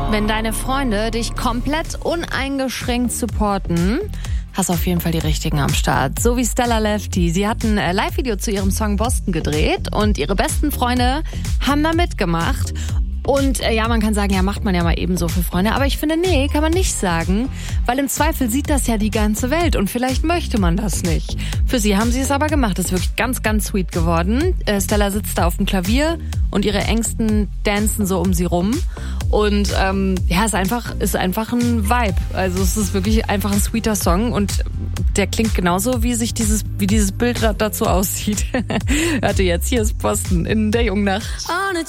Wenn deine Freunde dich komplett uneingeschränkt supporten, hast auf jeden Fall die Richtigen am Start. So wie Stella Lefty. Sie hat ein Live-Video zu ihrem Song Boston gedreht und ihre besten Freunde haben da mitgemacht. Und ja, man kann sagen, ja, macht man ja mal ebenso für Freunde. Aber ich finde, nee, kann man nicht sagen. Weil im Zweifel sieht das ja die ganze Welt und vielleicht möchte man das nicht. Für sie haben sie es aber gemacht. Das ist wirklich ganz, ganz sweet geworden. Stella sitzt da auf dem Klavier und ihre Ängsten dancen so um sie rum. Und ja, ist einfach ein Vibe. Also es ist wirklich einfach ein sweeter Song und der klingt genauso, wie dieses Bild dazu aussieht. Warte, jetzt hier ist Boston in der Jungnacht.